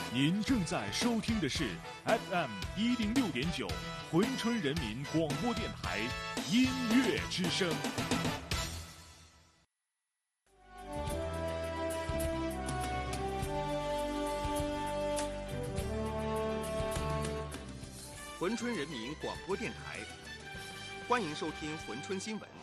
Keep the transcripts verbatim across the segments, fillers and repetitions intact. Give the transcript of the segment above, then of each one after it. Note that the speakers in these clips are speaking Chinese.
您正在收听的是 F M 一零六点九珲春人民广播电台音乐之声。 珲春人民广播电台，欢迎收听珲春新闻。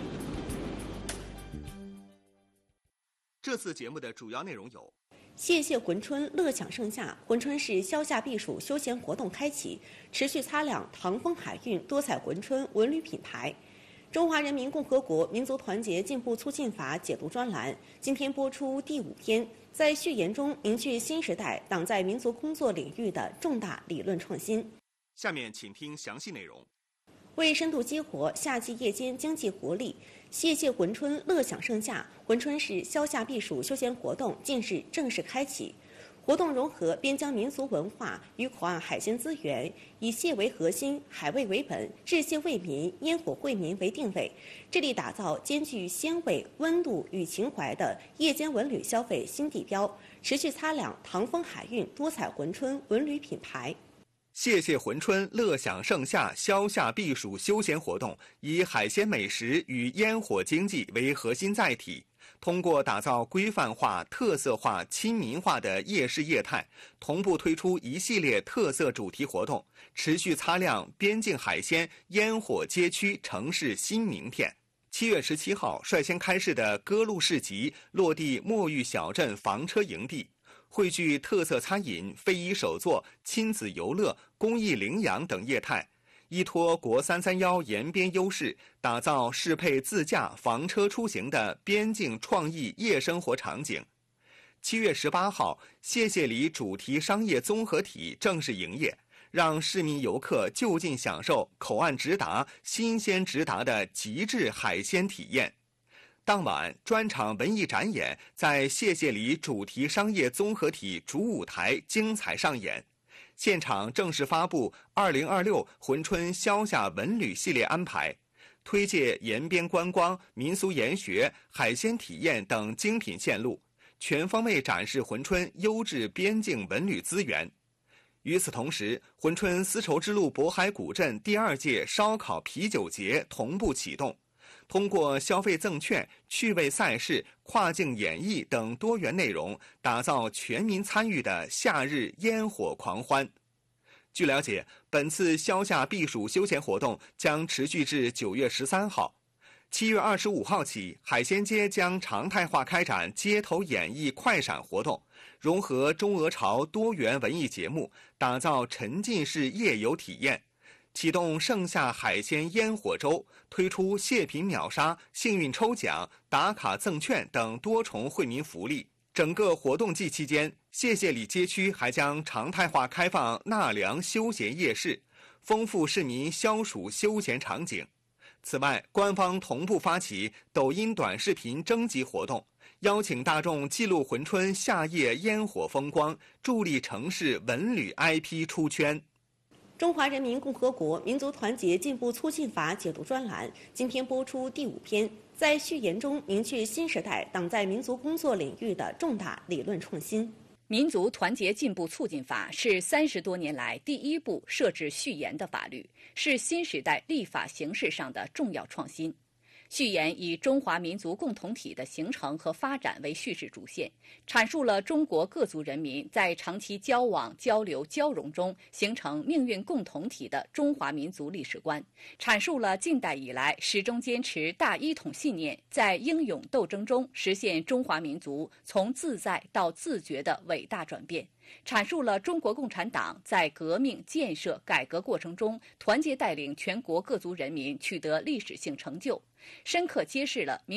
这次节目的主要内容有： 谢谢珲春，乐享盛夏。珲春市消夏避暑休闲活动开启，持续擦亮唐风海运多彩珲春文旅品牌。中华人民共和国民族团结进步促进法解读专栏今天播出第五篇，在序言中凝聚新时代党在民族工作领域的重大理论创新。 下面请听详细内容。 为深度激活夏季夜间经济活力，谢谢珲春，乐享盛夏。珲春市消夏避暑休闲活动近日正式开启。活动融合边疆民俗文化与口岸海鲜资源，以蟹为核心、海味为本、制蟹为民、烟火惠民为定位，致力打造兼具鲜味、温度与情怀的夜间文旅消费新地标，持续擦亮唐风海运多彩珲春文旅品牌。 谢谢珲春，乐享盛夏消夏避暑休闲活动以海鲜美食与烟火经济为核心载体，通过打造规范化、特色化、亲民化的夜市业态，同步推出一系列特色主题活动，持续擦亮边境海鲜、烟火街区城市新名片。七月十七号率先开市的歌路市集落地墨玉小镇房车营地，汇聚特色餐饮、非遗手作、亲子游乐、公益领养等业态，依托国三三一沿边优势，打造适配自驾房车出行的边境创意夜生活场景。七月十八号，谢谢里主题商业综合体正式营业，让市民游客就近享受口岸直达、新鲜直达的极致海鲜体验。当晚，专场文艺展演在谢谢里主题商业综合体主舞台精彩上演。现场正式发布二零二六珲春消夏文旅系列安排，推介沿边观光、民俗研学、海鲜体验等精品线路，全方位展示珲春优质边境文旅资源。与此同时，珲春丝绸之路渤海古镇第二届烧烤啤酒节同步启动，通过消费赠券、趣味赛事、跨境演绎等多元内容，打造全民参与的夏日烟火狂欢。据了解，本次消夏避暑休闲活动将持续至九月十三号。七月二十五号起，海鲜街将常态化开展街头演艺快闪活动，融合中俄朝多元文艺节目，打造沉浸式夜游体验。启动盛夏海鲜烟火周，推出蟹品秒杀、幸运抽奖、打卡赠券等多重惠民福利。整个活动季期间，谢谢里街区还将常态化开放纳凉休闲夜市，丰富市民消暑休闲场景。此外，官方同步发起抖音短视频征集活动，邀请大众记录珲春夏夜烟火风光，助力城市文旅 I P 出圈。 中华人民共和国民族团结进步促进法解读专栏今天播出第五篇，在序言中凝聚新时代党在民族工作领域的重大理论创新。 民族团结进步促进法是三十多年来第一部设置序言的法律，是新时代立法形势上的重要创新。序言以中华民族共同体的形成和发展为叙事主线，阐述了中国各族人民在长期交往、交流、交融中形成命运共同体的中华民族历史观，阐述了近代以来始终坚持大一统信念，在英勇斗争中实现中华民族从自在到自觉的伟大转变，阐述了中国共产党在革命、建设、改革过程中团结带领全国各族人民取得历史性成就，深刻揭示了民